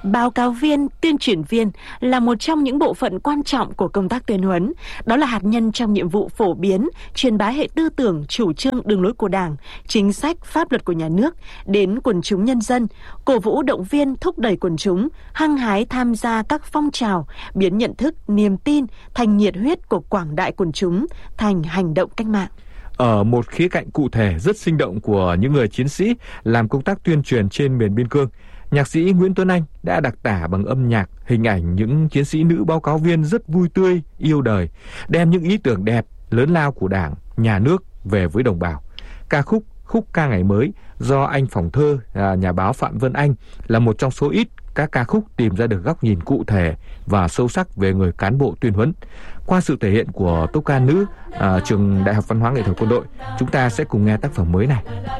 Báo cáo viên, tuyên truyền viên là một trong những bộ phận quan trọng của công tác tuyên huấn. Đó là hạt nhân trong nhiệm vụ phổ biến, truyền bá hệ tư tưởng, chủ trương, đường lối của Đảng, chính sách, pháp luật của nhà nước đến quần chúng nhân dân, cổ vũ động viên, thúc đẩy quần chúng hăng hái tham gia các phong trào, biến nhận thức, niềm tin thành nhiệt huyết của quảng đại quần chúng thành hành động cách mạng. Ở một khía cạnh cụ thể rất sinh động của những người chiến sĩ làm công tác tuyên truyền trên miền biên cương, nhạc sĩ Nguyễn Tuấn Anh đã đặc tả bằng âm nhạc hình ảnh những chiến sĩ nữ báo cáo viên rất vui tươi, yêu đời, đem những ý tưởng đẹp, lớn lao của Đảng, nhà nước về với đồng bào. Ca khúc Khúc ca ngày mới do anh phòng thơ, nhà báo Phạm Vân Anh là một trong số ít các ca khúc tìm ra được góc nhìn cụ thể và sâu sắc về người cán bộ tuyên huấn. Qua sự thể hiện của tốp ca nữ trường Đại học Văn hóa Nghệ thuật Quân đội, chúng ta sẽ cùng nghe tác phẩm mới này.